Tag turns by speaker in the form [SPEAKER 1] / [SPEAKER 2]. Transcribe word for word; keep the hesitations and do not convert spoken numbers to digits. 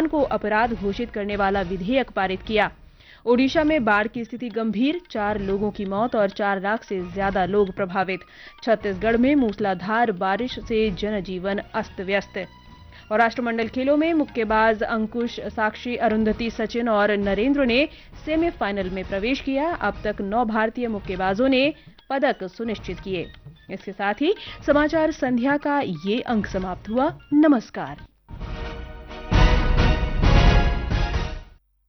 [SPEAKER 1] तूफान को अपराध घोषित करने वाला विधेयक पारित किया। ओडिशा में बाढ़ की स्थिति गंभीर, चार लोगों की मौत और चार लाख से ज्यादा लोग प्रभावित। छत्तीसगढ़ में मूसलाधार बारिश से जनजीवन अस्त व्यस्त। और राष्ट्रमंडल खेलों में मुक्केबाज अंकुश, साक्षी, अरुंधति, सचिन और नरेंद्र ने सेमीफाइनल में प्रवेश किया। अब तक नौ भारतीय मुक्केबाजों ने पदक सुनिश्चित किए। इसके साथ ही समाचार संध्या का ये अंक समाप्त हुआ। नमस्कार।